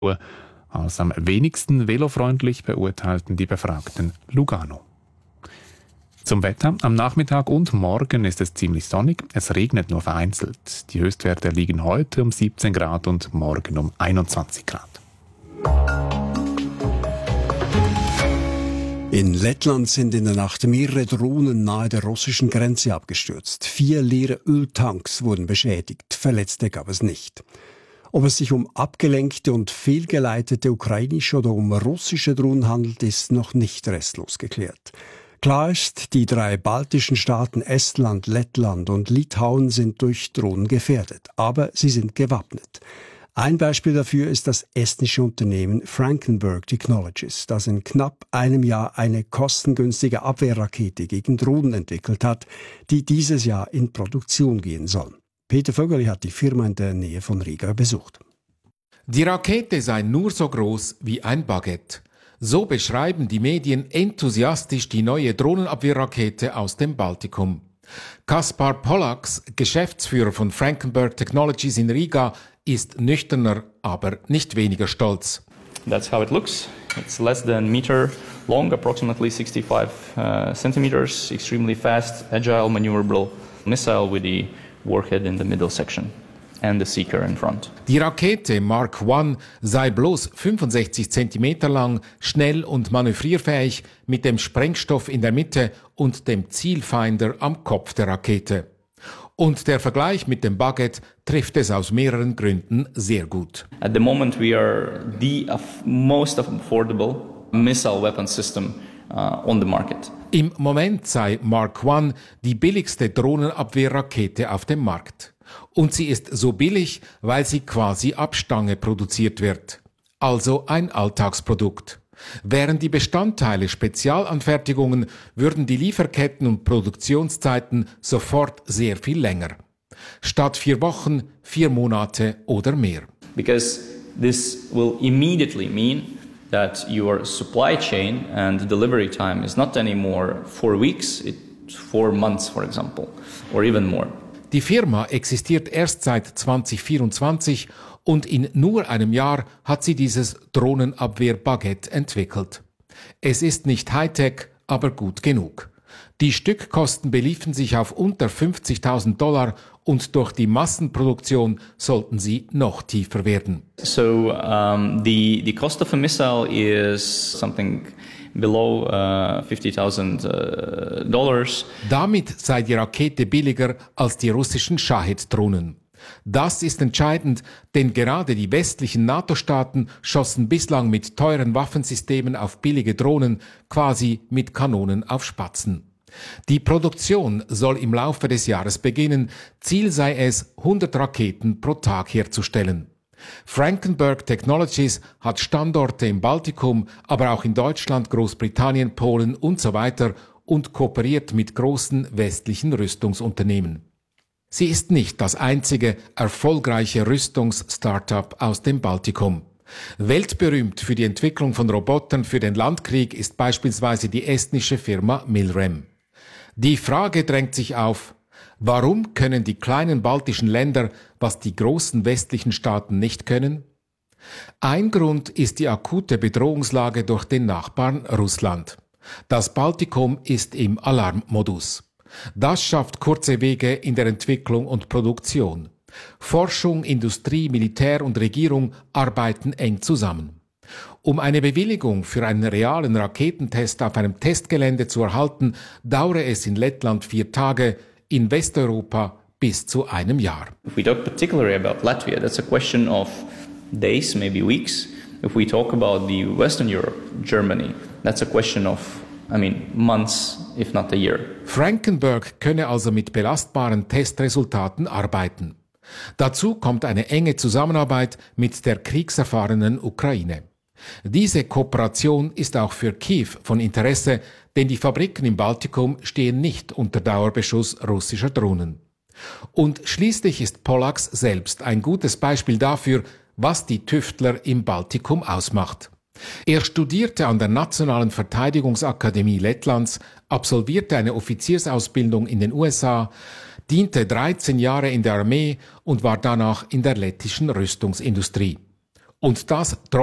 Als am wenigsten velofreundlich beurteilten die Befragten Lugano. Zum Wetter. Am Nachmittag und morgen ist es ziemlich sonnig. Es regnet nur vereinzelt. Die Höchstwerte liegen heute um 17 Grad und morgen um 21 Grad. In Lettland sind in der Nacht mehrere Drohnen nahe der russischen Grenze abgestürzt. 4 leere Öltanks wurden beschädigt. Verletzte gab es nicht. Ob es sich um abgelenkte und fehlgeleitete ukrainische oder um russische Drohnen handelt, ist noch nicht restlos geklärt. Klar ist, die 3 baltischen Staaten Estland, Lettland und Litauen sind durch Drohnen gefährdet, aber sie sind gewappnet. Ein Beispiel dafür ist das estnische Unternehmen Frankenberg Technologies, das in knapp einem Jahr eine kostengünstige Abwehrrakete gegen Drohnen entwickelt hat, die dieses Jahr in Produktion gehen soll. Peter Vögeli hat die Firma in der Nähe von Riga besucht. Die Rakete sei nur so groß wie ein Baguette. So beschreiben die Medien enthusiastisch die neue Drohnenabwehrrakete aus dem Baltikum. Kaspar Pollaks, Geschäftsführer von Frankenberg Technologies in Riga, ist nüchterner, aber nicht weniger stolz. That's how it looks. It's less than a meter long, approximately 65 centimeters, extremely fast, agile, maneuverable missile with the warhead in the middle section and the seeker in front. Die Rakete Mark I sei bloß 65 Zentimeter lang, schnell und manövrierfähig, mit dem Sprengstoff in der Mitte und dem Zielfinder am Kopf der Rakete. Und der Vergleich mit dem Baguette trifft es aus mehreren Gründen sehr gut. At the moment we are the most affordable missile weapon system on the market. Im Moment sei Mark I die billigste Drohnenabwehrrakete auf dem Markt. Und sie ist so billig, weil sie quasi ab Stange produziert wird. Also ein Alltagsprodukt. Wären die Bestandteile Spezialanfertigungen, würden die Lieferketten und Produktionszeiten sofort sehr viel länger. Statt 4 Wochen, 4 Monate oder mehr. Because this will immediately mean that your supply chain and delivery time is not anymore 4 weeks, it's 4 months, for example, or even more. Die Firma existiert erst seit 2024 und in nur einem Jahr hat sie dieses Drohnenabwehr-Baguette entwickelt. Es ist nicht Hightech, aber gut genug. Die Stückkosten beliefen sich auf unter $50.000 und durch die Massenproduktion sollten sie noch tiefer werden. So the cost of a missile is something below $50,000. Damit sei die Rakete billiger als die russischen Shahed-Drohnen. Das ist entscheidend, denn gerade die westlichen NATO-Staaten schossen bislang mit teuren Waffensystemen auf billige Drohnen, quasi mit Kanonen auf Spatzen. Die Produktion soll im Laufe des Jahres beginnen. Ziel sei es, 100 Raketen pro Tag herzustellen. Frankenberg Technologies hat Standorte im Baltikum, aber auch in Deutschland, Großbritannien, Polen und so weiter und kooperiert mit großen westlichen Rüstungsunternehmen. Sie ist nicht das einzige erfolgreiche Rüstungs-Startup aus dem Baltikum. Weltberühmt für die Entwicklung von Robotern für den Landkrieg ist beispielsweise die estnische Firma Milrem. Die Frage drängt sich auf: Warum können die kleinen baltischen Länder, was die großen westlichen Staaten nicht können? Ein Grund ist die akute Bedrohungslage durch den Nachbarn Russland. Das Baltikum ist im Alarmmodus. Das schafft kurze Wege in der Entwicklung und Produktion. Forschung, Industrie, Militär und Regierung arbeiten eng zusammen. Um eine Bewilligung für einen realen Raketentest auf einem Testgelände zu erhalten, dauere es in Lettland 4 Tage, in Westeuropa bis zu einem Jahr. If we talk particularly about Latvia, that's a question of days, maybe weeks. If we talk about the Western Europe, Germany, that's a question of, months, if not a year. Frankenberg könne also mit belastbaren Testresultaten arbeiten. Dazu kommt eine enge Zusammenarbeit mit der kriegserfahrenen Ukraine. Diese Kooperation ist auch für Kiew von Interesse, denn die Fabriken im Baltikum stehen nicht unter Dauerbeschuss russischer Drohnen. Und schließlich ist Pollaks selbst ein gutes Beispiel dafür, was die Tüftler im Baltikum ausmacht. Er studierte an der Nationalen Verteidigungsakademie Lettlands, absolvierte eine Offiziersausbildung in den USA, diente 13 Jahre in der Armee und war danach in der lettischen Rüstungsindustrie. Und das